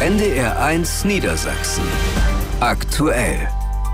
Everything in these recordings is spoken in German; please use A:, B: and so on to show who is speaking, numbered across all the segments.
A: NDR1 Niedersachsen. Aktuell.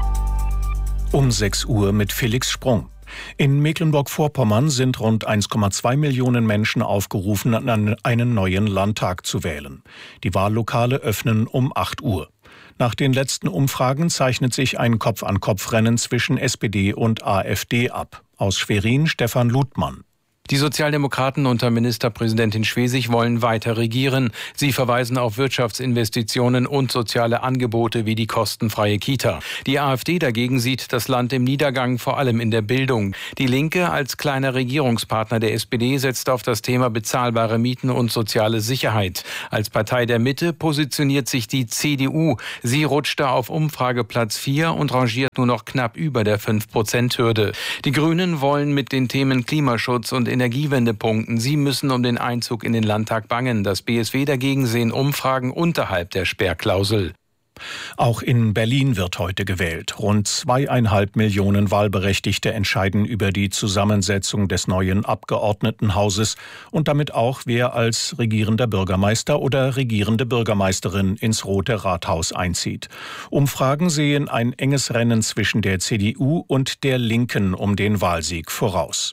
B: Um 6 Uhr mit Felix Sprung. In Mecklenburg-Vorpommern sind rund 1,2 Millionen Menschen aufgerufen, an einen neuen Landtag zu wählen. Die Wahllokale öffnen um 8 Uhr. Nach den letzten Umfragen zeichnet sich ein Kopf-an-Kopf-Rennen zwischen SPD und AfD ab. Aus Schwerin Stefan Ludmann.
C: Die Sozialdemokraten unter Ministerpräsidentin Schwesig wollen weiter regieren. Sie verweisen auf Wirtschaftsinvestitionen und soziale Angebote wie die kostenfreie Kita. Die AfD dagegen sieht das Land im Niedergang, vor allem in der Bildung. Die Linke als kleiner Regierungspartner der SPD setzt auf das Thema bezahlbare Mieten und soziale Sicherheit. Als Partei der Mitte positioniert sich die CDU. Sie rutschte auf Umfrageplatz 4 und rangiert nur noch knapp über der 5%-Hürde. Die Grünen wollen mit den Themen Klimaschutz und Energiewende punkten. Sie müssen um den Einzug in den Landtag bangen. Das BSW dagegen sehen Umfragen unterhalb der Sperrklausel.
B: Auch in Berlin wird heute gewählt. Rund 2,5 Millionen Wahlberechtigte entscheiden über die Zusammensetzung des neuen Abgeordnetenhauses und damit auch, wer als regierender Bürgermeister oder regierende Bürgermeisterin ins Rote Rathaus einzieht. Umfragen sehen ein enges Rennen zwischen der CDU und der Linken um den Wahlsieg voraus.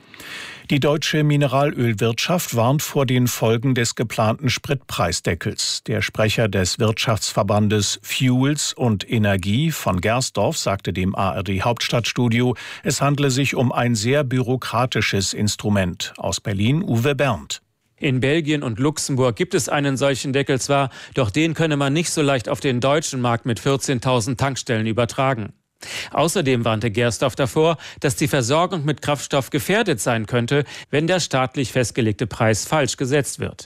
B: Die deutsche Mineralölwirtschaft warnt vor den Folgen des geplanten Spritpreisdeckels. Der Sprecher des Wirtschaftsverbandes Fuels und Energie von Gersdorf sagte dem ARD Hauptstadtstudio, es handle sich um ein sehr bürokratisches Instrument. Aus Berlin Uwe Berndt.
D: In Belgien und Luxemburg gibt es einen solchen Deckel zwar, doch den könne man nicht so leicht auf den deutschen Markt mit 14.000 Tankstellen übertragen. Außerdem warnte Gersdorf davor, dass die Versorgung mit Kraftstoff gefährdet sein könnte, wenn der staatlich festgelegte Preis falsch gesetzt wird.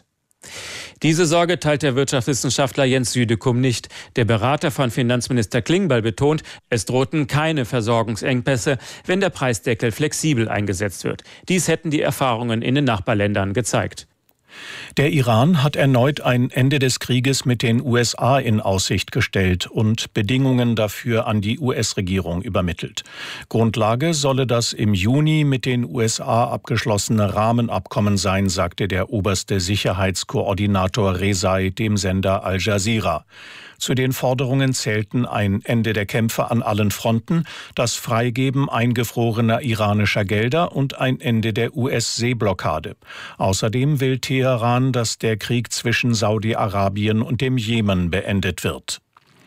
D: Diese Sorge teilt der Wirtschaftswissenschaftler Jens Südekum nicht. Der Berater von Finanzminister Klingbeil betont, es drohten keine Versorgungsengpässe, wenn der Preisdeckel flexibel eingesetzt wird. Dies hätten die Erfahrungen in den Nachbarländern gezeigt.
B: Der Iran hat erneut ein Ende des Krieges mit den USA in Aussicht gestellt und Bedingungen dafür an die US-Regierung übermittelt. Grundlage solle das im Juni mit den USA abgeschlossene Rahmenabkommen sein, sagte der oberste Sicherheitskoordinator Rezai dem Sender Al Jazeera. Zu den Forderungen zählten ein Ende der Kämpfe an allen Fronten, das Freigeben eingefrorener iranischer Gelder und ein Ende der US-Seeblockade. Außerdem will Teheran, dass der Krieg zwischen Saudi-Arabien und dem Jemen beendet wird.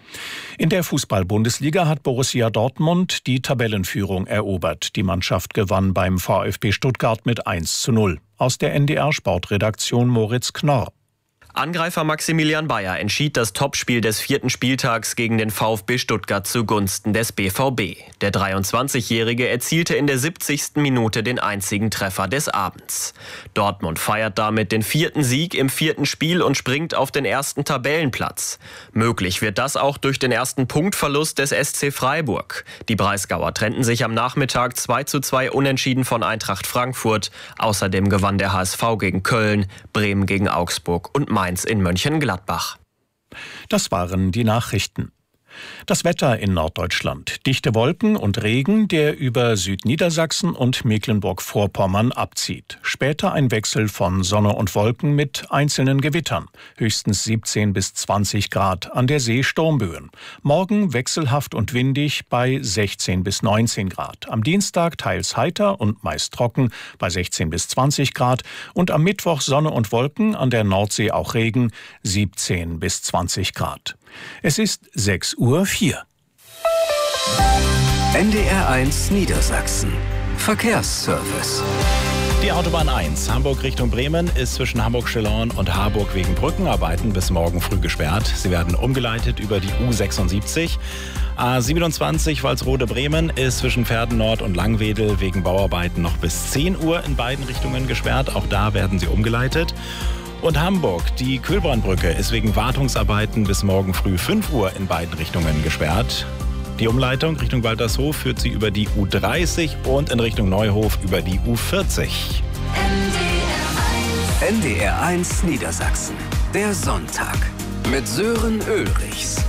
B: In der Fußball-Bundesliga hat Borussia Dortmund die Tabellenführung erobert. Die Mannschaft gewann beim VfB Stuttgart mit 1:0. Aus der NDR-Sportredaktion Moritz Knorr.
E: Angreifer Maximilian Bayer entschied das Topspiel des 4. Spieltags gegen den VfB Stuttgart zugunsten des BVB. Der 23-Jährige erzielte in der 70. Minute den einzigen Treffer des Abends. Dortmund feiert damit den 4. Sieg im 4. Spiel und springt auf den 1. Tabellenplatz. Möglich wird das auch durch den ersten Punktverlust des SC Freiburg. Die Breisgauer trennten sich am Nachmittag 2:2 unentschieden von Eintracht Frankfurt. Außerdem gewann der HSV gegen Köln, Bremen gegen Augsburg und Mainz in Mönchengladbach.
B: Das waren die Nachrichten. Das Wetter in Norddeutschland. Dichte Wolken und Regen, der über Südniedersachsen und Mecklenburg-Vorpommern abzieht. Später ein Wechsel von Sonne und Wolken mit einzelnen Gewittern. Höchstens 17 bis 20 Grad. An der See Sturmböen. Morgen wechselhaft und windig bei 16 bis 19 Grad. Am Dienstag teils heiter und meist trocken bei 16 bis 20 Grad. Und am Mittwoch Sonne und Wolken, an der Nordsee auch Regen, 17 bis 20 Grad. Es ist 6:04 Uhr.
A: NDR1 Niedersachsen. Verkehrsservice.
F: Die Autobahn 1 Hamburg Richtung Bremen ist zwischen Hamburg-Schellorn und Harburg wegen Brückenarbeiten bis morgen früh gesperrt. Sie werden umgeleitet über die U76. A27 Walsrode-Bremen ist zwischen Verden Nord und Langwedel wegen Bauarbeiten noch bis 10 Uhr in beiden Richtungen gesperrt. Auch da werden sie umgeleitet. Und Hamburg, die Köhlbrandbrücke, ist wegen Wartungsarbeiten bis morgen früh 5 Uhr in beiden Richtungen gesperrt. Die Umleitung Richtung Waltershof führt sie über die U30 und in Richtung Neuhof über die U40.
A: NDR1 Niedersachsen. Der Sonntag mit Sören Ulrichs.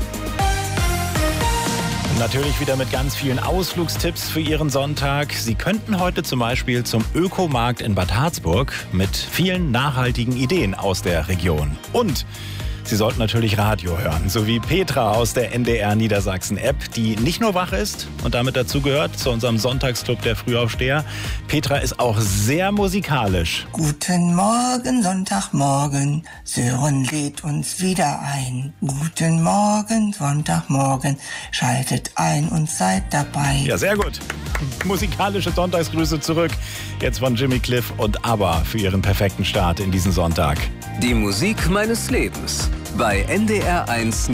F: Natürlich wieder mit ganz vielen Ausflugstipps für Ihren Sonntag. Sie könnten heute zum Beispiel zum Ökomarkt in Bad Harzburg mit vielen nachhaltigen Ideen aus der Region. Und Sie sollten natürlich Radio hören, so wie Petra aus der NDR Niedersachsen-App, die nicht nur wach ist und damit dazugehört zu unserem Sonntagsclub der Frühaufsteher. Petra ist auch sehr musikalisch.
G: Guten Morgen, Sonntagmorgen, Sören lädt uns wieder ein. Guten Morgen, Sonntagmorgen, schaltet ein und seid dabei.
F: Ja, sehr gut. Musikalische Sonntagsgrüße zurück. Jetzt von Jimmy Cliff und ABBA für ihren perfekten Start in diesen Sonntag.
A: Die Musik meines Lebens bei NDR 1